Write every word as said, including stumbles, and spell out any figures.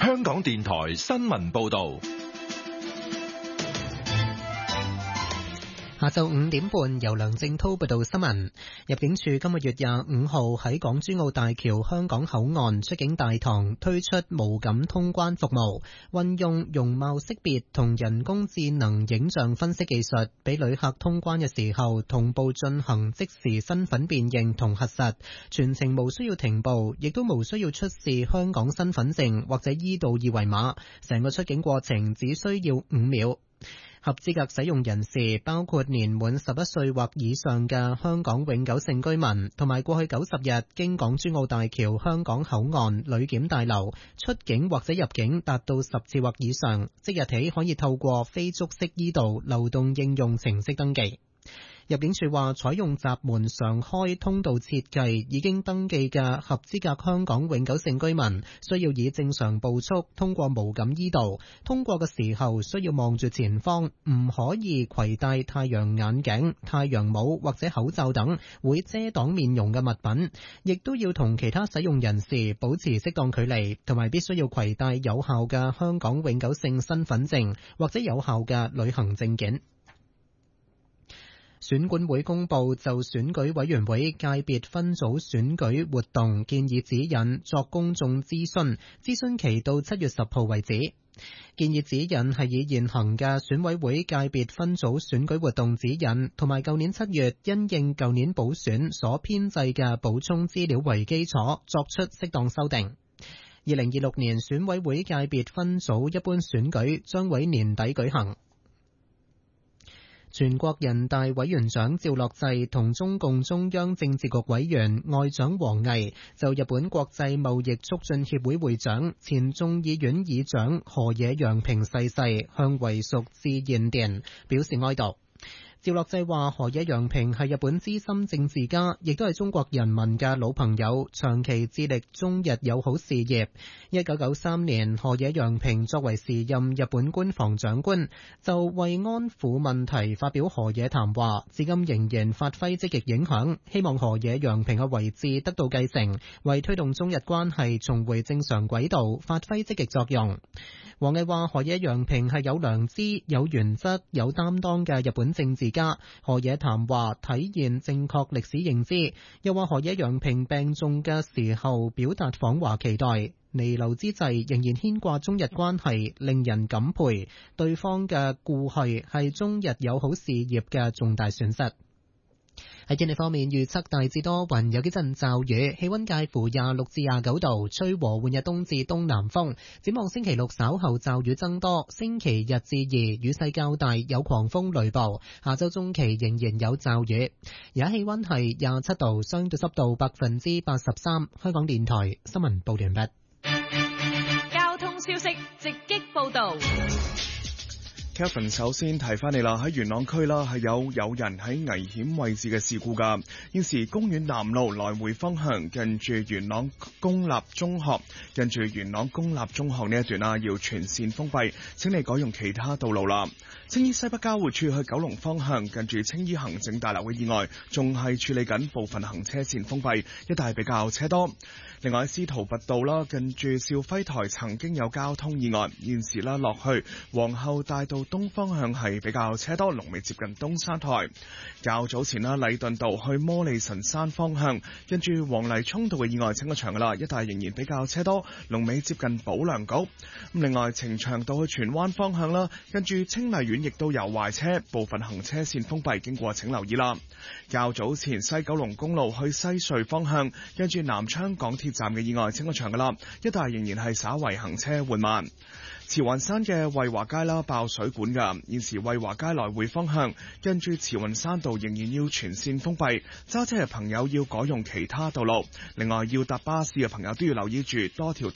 香港電台新聞報道。 下晝五點半，由梁正濤報道新聞。入境處今個月廿五號喺港珠澳大橋香港口岸出境大堂推出無感通關服務，運用容貌識別同人工智能影像分析技術，俾旅客通關嘅時候同步進行即時身份辨認同核實，全程無需要停步，亦都無需要出示香港身份證或者 e 道二維碼，成個出境過程只需要五秒。合資格使用人士包括年滿十一歲或以上嘅香港永久性居民，同埋過去九十日經港珠澳大橋香港口岸旅檢大樓出境或者入境達到十次或以上，即日起可以透過非觸式 e 道流動應用程式登記。入境處話，採用閘門常開通道設計已經登記嘅合資格香港永久性居民，需要以正常步速通過無感 e 道。通過嘅時候需要望住前方，唔可以攜帶太陽眼鏡、太陽帽或者口罩等會遮擋面容嘅物品，亦都要同其他使用人士保持適當距離，同埋必須要攜帶有效嘅香港永久性身份證或者有效嘅旅行證件。選管會公布就選舉委員會界別分組選舉活動建議指引作公眾諮詢，諮詢期到七月十號為止。建議指引係以現行嘅選委會界別分組選舉活動指引同埋舊年七月因應舊年補選所編製嘅補充資料為基礎，作出適當修訂。二零二六年選委會界別分組一般選舉將會年底舉行。全國人大委員長趙樂際同中共中央政治局委員外長王毅就日本國際貿易促進協會會長、前眾議院議長河野洋平逝世，向遺屬致唁電，表示哀悼。趙樂際話：河野洋平係日本資深政治家，亦都係中國人民嘅老朋友，長期致力中日友好事業。一九九三年，河野洋平作為時任日本官房長官，就慰安婦問題發表河野談話，至今仍然發揮積極影響。希望河野洋平嘅遺志得到繼承，為推動中日關係重回正常軌道發揮積極作用。王毅話：河野洋平係有良知、有原則、有擔當嘅日本政治家。河野談話體現正確歷史認知，又話河野洋平病重嘅時候表達訪華期待，彌留之際仍然牽掛中日關係，令人感佩。對方嘅故去係中日友好事業嘅重大損失。喺天氣方面，預測大致多雲，有幾陣驟雨，氣溫介乎廿六至廿九度，吹和緩日東至東南風。展望星期六稍後驟雨增多，星期日至二雨勢較大，有狂風雷暴。下周中期仍然有驟雨。而家氣溫係廿七度，相對濕度百分之八十三。香港電台新聞報完畢。 交通消息直擊報道。 Kevin 首先提翻你啦，喺元朗區啦係有有人喺危險位置嘅事故噶。現時公園南路來回方向近住元朗公立中學，近住元朗公立中學呢一段啊，要全線封閉，請你改用其他道路啦。青衣西北交匯處去九龍方向近住青衣行政大樓嘅意外，仲係處理緊，部分行車線封閉，一帶比較車多。另外喺司徒拔道啦，近住兆輝台曾經有交通意外，現時啦落去皇后大道東方向係比較車多，龍尾接近東山台。較早前啦，禮頓道去摩利神山方向，跟住黃泥涌道嘅意外清咗場噶啦，一帶仍然比較車多，龍尾接近保良局。咁另外呈祥道去荃灣方向啦，跟住清麗苑亦都有壞車，部分行車線封閉，經過請留意啦。較早前西九龍公路去西隧方向，跟住南昌港鐵站嘅意外清咗場噶啦，一帶仍然係稍為行車緩慢。慈雲山嘅惠華街啦爆水管噶，現時惠華街來回方向跟住慈雲山道仍然要全線封閉，揸車嘅朋友要改用其他道路。另外要搭巴士嘅朋友都要留意住多條